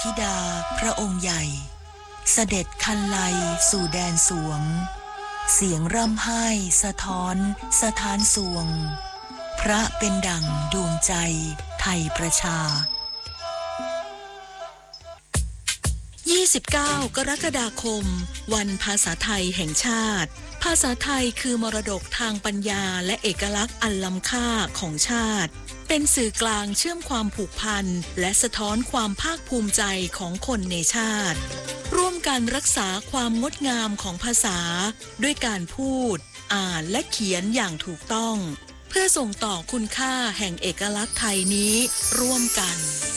ธิดาพระองค์ใหญ่เสด็จคันไลสู่แดนสวงเสียงร่ำไห้สะท้อนสถานสวงพระเป็นดั่งดวงใจไทยประชา29 กรกฎาคมวันภาษาไทยแห่งชาติภาษาไทยคือมรดกทางปัญญาและเอกลักษณ์อันล้ำค่าของชาติเป็นสื่อกลางเชื่อมความผูกพันและสะท้อนความภาคภูมิใจของคนในชาติร่วมกันรักษาความงดงามของภาษาด้วยการพูดอ่านและเขียนอย่างถูกต้องเพื่อส่งต่อคุณค่าแห่งเอกลักษณ์ไทยนี้ร่วมกัน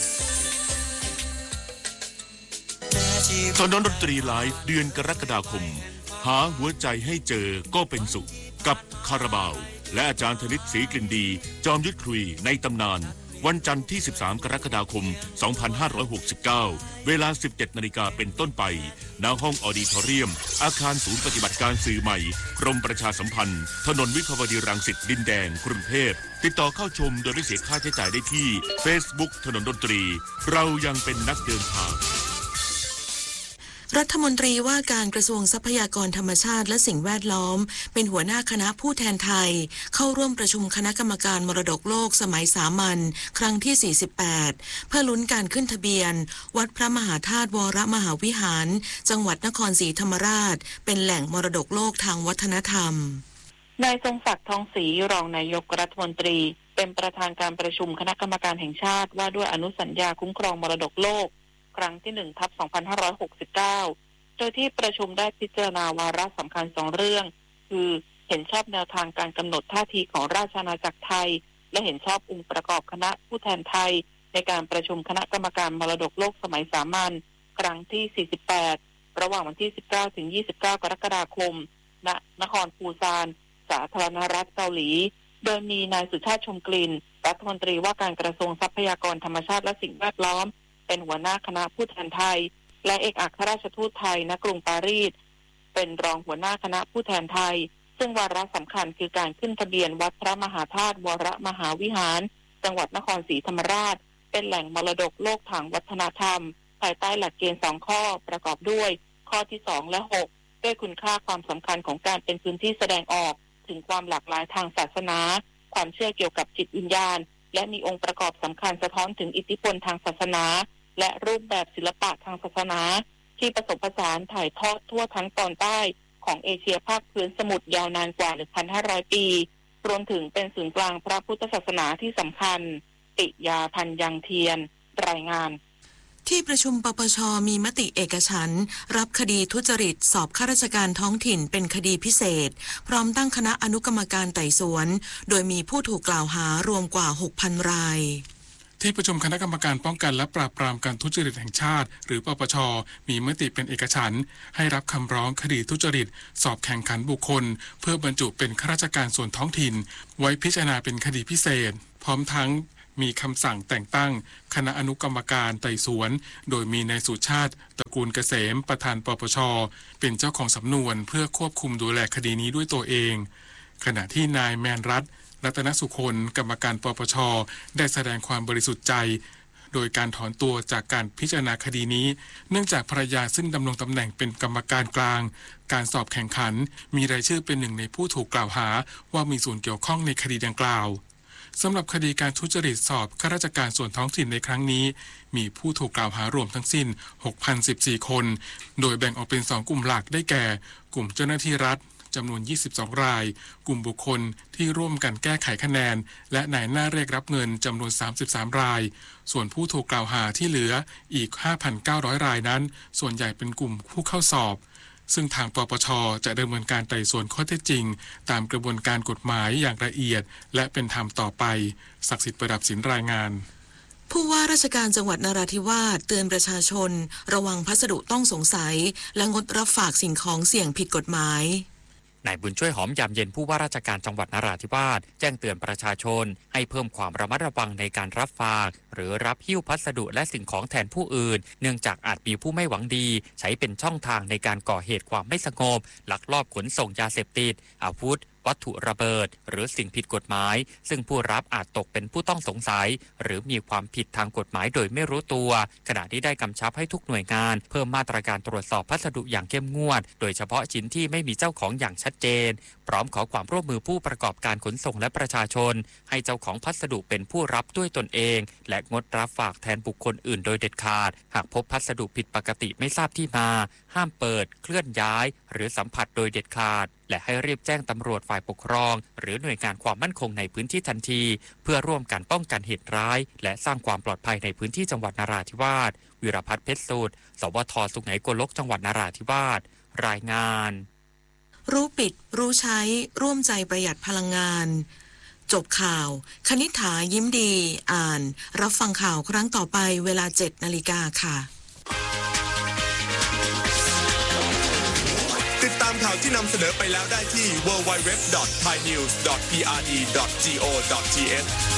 ถนนดนตรีไลฟ์เดือนกรกฎาคมหาหัวใจให้เจอก็เป็นสุขกับคาราบาวและอาจารย์ธนิตศรีกลิ่นดีจอมยุทธคุยในตำนานวันจันทร์ที่13กรกฎาคม2569เวลา 17:00 น.เป็นต้นไปณห้องออดิทอเรียมอาคารศูนย์ปฏิบัติการสื่อใหม่กรมประชาสัมพันธ์ถนนวิภาวดีรังสิตดินแดงกรุงเทพติดต่อเข้าชมโดยไม่เสียค่าใช้จ่ายได้ที่ Facebook ถนนดนตรีเรายังเป็นนักเดินทางรัฐมนตรีว่าการกระทรวงทรัพยากรธรรมชาติและสิ่งแวดล้อมเป็นหัวหน้าคณะผู้แทนไทยเข้าร่วมประชุมคณะกรรมการมรดกโลกสมัยสามัญครั้งที่48เพื่อลุ้นการขึ้นทะเบียนวัดพระมหาธาตุวรมหาวิหารจังหวัดนครศรีธรรมราชเป็นแหล่งมรดกโลกทางวัฒนธรรมนายทรงศักดิ์ทองศรีรองนายกรัฐมนตรีเป็นประธานการประชุมคณะกรรมการแห่งชาติว่าด้วยอนุสัญญาคุ้มครองมรดกโลกครั้งที่1/2569โดยที่ประชุมได้พิจารณาวาระสำคัญ2เรื่องคือเห็นชอบแนวทางการกำหนดท่าทีของราชอาณาจักรไทยและเห็นชอบองค์ประกอบคณะผู้แทนไทยในการประชุมคณะกรรมการมรดกโลกสมัยสามัญครั้งที่48ระหว่างวันที่19ถึง29กรกฎาคมณนครปูซานสาธารณรัฐเกาหลีโดยมีนายสุชาติชมกลิ่นรัฐมนตรีว่าการกระทรวงทรัพยากรธรรมชาติและสิ่งแวดล้อมเป็นหัวหน้าคณะผู้แทนไทยและเอกอัครราชทูตไทยณกรุงปารีสเป็นรองหัวหน้าคณะผู้แทนไทยซึ่งวาระสำคัญคือการขึ้นทะเบียนวัดพระมหาธาตุวรมหาวิหารจังหวัดนครศรีธรรมราชเป็นแหล่งมรดกโลกทางวัฒนธรรมภายใต้หลักเกณฑ์2ข้อประกอบด้วยข้อที่2และ6ด้วยคุณค่าความสำคัญของการเป็นพื้นที่แสดงออกถึงความหลากหลายทางศาสนาความเชื่อเกี่ยวกับจิตวิญญาณและมีองค์ประกอบสำคัญสะท้อนถึงอิทธิพลทางศาสนาและรูปแบบศิลปะทางศาสนาที่ผสมผสานถ่ายทอดทั่วทั้งตอนใต้ของเอเชียภาคพื้นสมุทรยาวนานกว่า 1,500 ปีรวมถึงเป็นศูนย์กลางพระพุทธศาสนาที่สำคัญปิยาพันธ์ยังเทียนรายงานที่ประชุมปปช.มีมติเอกฉันท์รับคดีทุจริตสอบข้าราชการท้องถิ่นเป็นคดีพิเศษพร้อมตั้งคณะอนุกรรมการไต่สวนโดยมีผู้ถูกกล่าวหารวมกว่า 6,000 รายที่ประชุมคณะกรรมการป้องกันและปราบปรามการทุจริตแห่งชาติหรือปปช.มีมติเป็นเอกฉันท์ให้รับคำร้องคดีทุจริตสอบแข่งขันบุคคลเพื่อบรรจุเป็นข้าราชการส่วนท้องถิ่นไว้พิจารณาเป็นคดีพิเศษพร้อมทั้งมีคำสั่งแต่งตั้งคณะอนุกรรมการไต่สวนโดยมีนายสุชาติตระกูลเกษมประธานปปช.เป็นเจ้าของสำนวนเพื่อควบคุมดูแลคดีนี้ด้วยตัวเองขณะที่นายแมนรัตน์รัตนสุคนกรรมการปปช.ได้แสดงความบริสุทธิ์ใจโดยการถอนตัวจากการพิจารณาคดีนี้เนื่องจากภรรยาซึ่งดำรงตำแหน่งเป็นกรรมการกลางการสอบแข่งขันมีรายชื่อเป็นหนึ่งในผู้ถูกกล่าวหาว่ามีส่วนเกี่ยวข้องในคดีดังกล่าวสำหรับคดีการทุจริตสอบข้าราชการส่วนท้องถิ่นในครั้งนี้มีผู้ถูกกล่าวหารวมทั้งสิ้น 6,014 คนโดยแบ่งออกเป็น2กลุ่มหลักได้แก่กลุ่มเจ้าหน้าที่รัฐจำนวน22รายกลุ่มบุคคลที่ร่วมกันแก้ไขคะแนนและนายหน้าเรียกรับเงินจำนวน33รายส่วนผู้ถูกกล่าวหาที่เหลืออีก 5,900 รายนั้นส่วนใหญ่เป็นกลุ่มผู้เข้าสอบซึ่งทางปปช.จะดำเนินการไต่สวนข้อเท็จจริงตามกระบวนการกฎหมายอย่างละเอียดและเป็นธรรมต่อไปศักดิ์สิทธิ์ประดับศิลป์รายงานผู้ว่าราชการจังหวัดนราธิวาสเตือนประชาชนระวังพัสดุต้องสงสัยและงดรับฝากสิ่งของเสี่ยงผิดกฎหมายนายบุญช่วยหอมยามเย็นผู้ว่าราชการจังหวัดนราธิวาสแจ้งเตือนประชาชนให้เพิ่มความระมัดระวังในการรับฝากหรือรับหิ้วพัสดุและสิ่งของแทนผู้อื่นเนื่องจากอาจมีผู้ไม่หวังดีใช้เป็นช่องทางในการก่อเหตุความไม่สงบลักลอบขนส่งยาเสพติดอาวุธวัตถุระเบิดหรือสิ่งผิดกฎหมายซึ่งผู้รับอาจตกเป็นผู้ต้องสงสัยหรือมีความผิดทางกฎหมายโดยไม่รู้ตัวขณะที่ได้กำชับให้ทุกหน่วยงานเพิ่มมาตรการตรวจสอบพัสดุอย่างเข้มงวดโดยเฉพาะชิ้นที่ไม่มีเจ้าของอย่างชัดเจนพร้อมขอความร่วมมือผู้ประกอบการขนส่งและประชาชนให้เจ้าของพัสดุเป็นผู้รับด้วยตนเองและงดรับฝากแทนบุคคลอื่นโดยเด็ดขาดหากพบพัสดุผิดปกติไม่ทราบที่มาห้ามเปิดเคลื่อนย้ายหรือสัมผัสโดยเด็ดขาดและให้รีบแจ้งตำรวจฝ่ายปกครองหรือหน่วยงานความมั่นคงในพื้นที่ทันทีเพื่อร่วมกันป้องกันเหตุร้ายและสร้างความปลอดภัยในพื้นที่จังหวัดนราธิวาสวิรพัฒน์เพชรสูตรสวท.สุไหงโกลกจังหวัดนราธิวาสรายงานรู้ปิดรู้ใช้ร่วมใจประหยัดพลังงานจบข่าวคณิษฐายิ้มดีอ่านรับฟังข่าวครั้งต่อไปเวลา 7:00 น.ค่ะติดตามข่าวที่นำเสนอไปแล้วได้ที่ www.thainews.prd.go.th